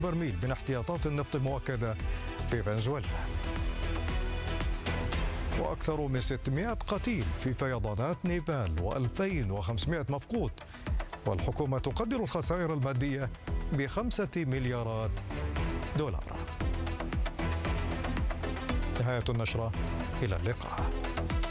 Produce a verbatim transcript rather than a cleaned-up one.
برميل من احتياطات النفط المؤكدة في فنزويلا. وأكثر من ستمائة قتيل في فيضانات نيبال وألفين وخمسمائة مفقود، والحكومة تقدر الخسائر المادية بخمسة مليارات دولار. نهاية النشرة، إلى اللقاء.